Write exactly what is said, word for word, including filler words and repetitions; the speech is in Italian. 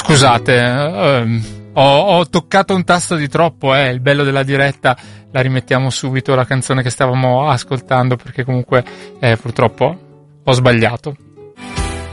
Scusate, ehm, ho, ho toccato un tasto di troppo, eh, il bello della diretta, la rimettiamo subito la canzone che stavamo ascoltando perché comunque eh, purtroppo ho sbagliato.